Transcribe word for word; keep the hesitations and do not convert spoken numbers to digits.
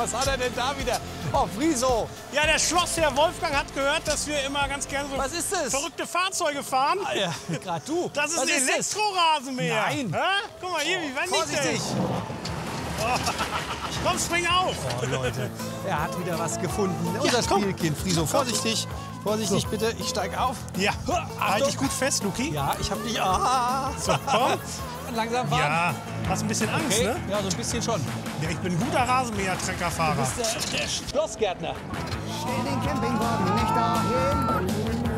was hat er denn da wieder? Oh, Friso. Ja, der Schlossherr Wolfgang hat gehört, dass wir immer ganz gerne so Was ist das? verrückte Fahrzeuge fahren. Ah, ja, gerade du. Das ist was ein ist das? Elektrorasenmäher. Nein. Hä? Guck mal hier, wie wendig der Vorsichtig. ist. Komm, spring auf. Oh, Leute, er hat wieder was gefunden. Unser komm. Spielkind. Friso, vorsichtig. Vorsichtig, bitte. Ich steige auf. Ja, halt dich gut fest, Luki. Ja, ich hab dich. Ah. So, komm. Langsam fahren. Ja, hast ein bisschen Angst, Okay. ne? Ja, so ein bisschen schon. Ja, ich bin ein guter Rasenmäher-Treckerfahrer. Das ist der, der Schlossgärtner. Stell den Campingwagen nicht dahin.